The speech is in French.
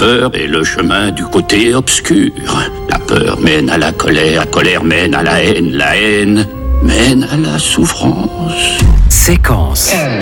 peur est le chemin du côté obscur. La peur mène à la colère mène à la haine mène à la souffrance. Séquence.